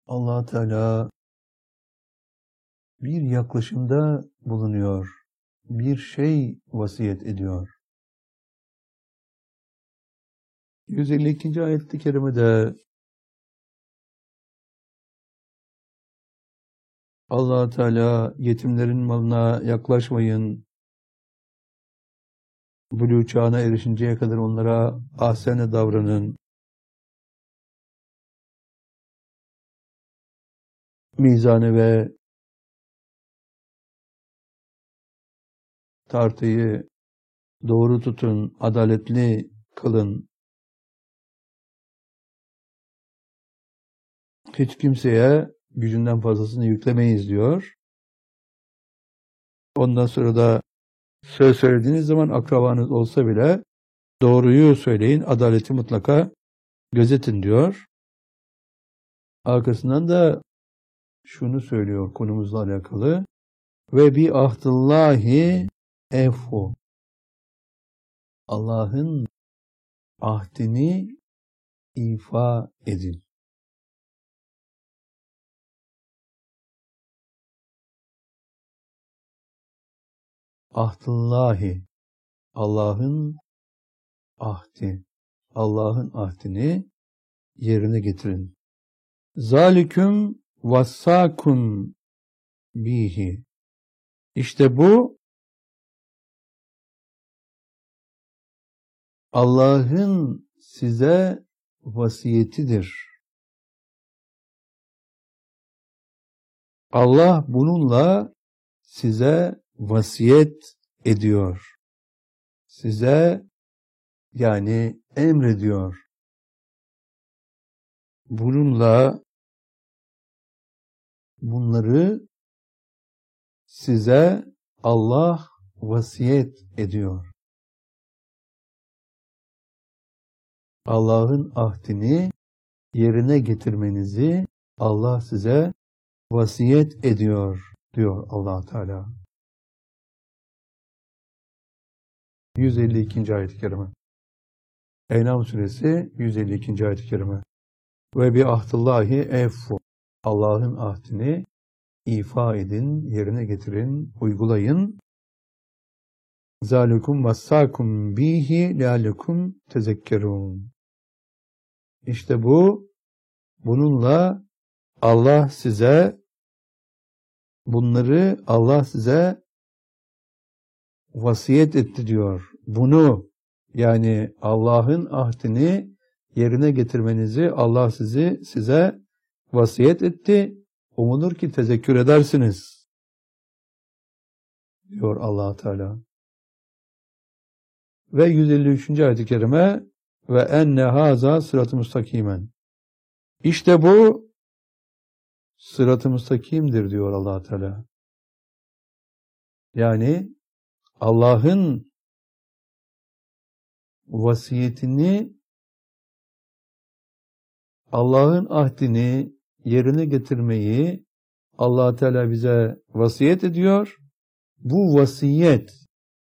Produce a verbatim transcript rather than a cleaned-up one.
Allah Teala bir yaklaşımda bulunuyor, bir şey vasiyet ediyor. yüz elli ikinci ayet-i kerimede Allah Teala yetimlerin malına yaklaşmayın, buluğ çağına erişinceye kadar onlara ahsene davranın, mizanı ve tartıyı doğru tutun, adaletli kılın. Hiç kimseye gücünden fazlasını yüklemeyiz diyor. Ondan sonra da söz söylediğiniz zaman akrabanız olsa bile doğruyu söyleyin, adaleti mutlaka gözetin diyor. Arkasından da şunu söylüyor konumuzla alakalı. Ve bi ahdillahi efu. Allah'ın ahdini ifa edin. Ahdillahi. Allah'ın ahdi. Allah'ın ahdini yerine getirin. Zaliküm vassakum bihi. İşte bu Allah'ın size vasiyetidir. Allah bununla size vasiyet ediyor. Size yani emrediyor. Bununla bunları size Allah vasiyet ediyor. Allah'ın ahdini yerine getirmenizi Allah size vasiyet ediyor diyor Allah Teala. yüz elli ikinci ayet-i kerime. En'am suresi yüz elli ikinci ayet-i kerime. Ve bi ahdillahi efu. Allah'ın ahdini ifa edin, yerine getirin, uygulayın. Zalikum vassakum bihi leallekum tezekkerun. İşte bu, bununla Allah size, bunları Allah size vasiyet etti diyor. Bunu, yani Allah'ın ahdini yerine getirmenizi Allah sizi size vasiyet etti. Umulur ki tezekkür edersiniz diyor Allah Teala. Ve yüz elli üçüncü ayet-i kerime ve enne haza sırat-ı müstakimen. İşte bu sırat-ı müstakimdir diyor Allah Teala. Yani Allah'ın vasiyetini, Allah'ın ahdini yerine getirmeyi Allah Teala bize vasiyet ediyor. Bu vasiyet